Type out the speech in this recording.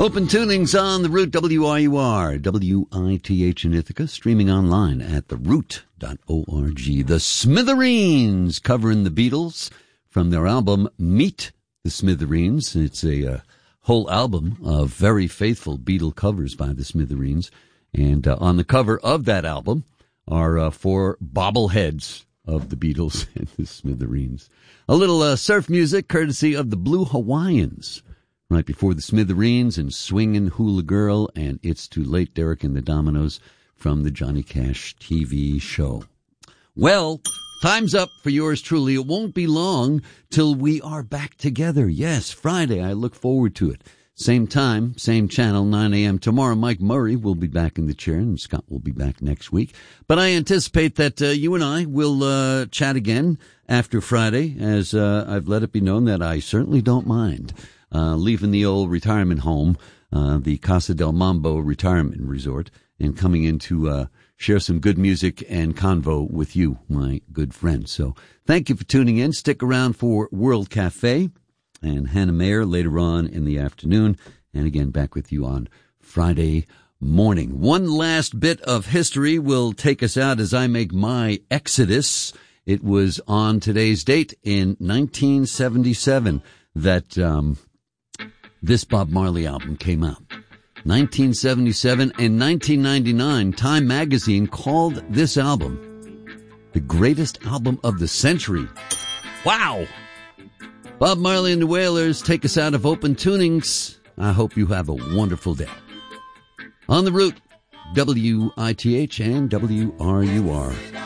Open tunings on the Root, WRUR, WITH in Ithaca, streaming online at theroot.org. The Smithereens covering the Beatles from their album Meet the Smithereens. It's a whole album of very faithful Beatle covers by the Smithereens. And on the cover of that album are four bobbleheads of the Beatles and the Smithereens. A little surf music courtesy of the Blue Hawaiians. Right before the Smithereens and Swingin' Hula Girl and It's Too Late, Derek and the Dominoes from the Johnny Cash TV show. Well, time's up for yours truly. It won't be long till we are back together. Yes, Friday. I look forward to it. Same time, same channel, 9 a.m. tomorrow. Mike Murray will be back in the chair, and Scott will be back next week. But I anticipate that you and I will chat again after Friday, as I've let it be known that I certainly don't mind leaving the old retirement home, the Casa del Mambo Retirement Resort, and coming in to share some good music and convo with you, my good friends. So thank you for tuning in. Stick around for World Cafe and Hannah Mayer later on in the afternoon. And again, back with you on Friday morning. One last bit of history will take us out as I make my exodus. It was on today's date in 1977 that this Bob Marley album came out. 1977 and 1999, Time magazine called this album the greatest album of the century. Wow! Bob Marley and the Wailers take us out of Open Tunings. I hope you have a wonderful day. On the Root, WITH and WRUR.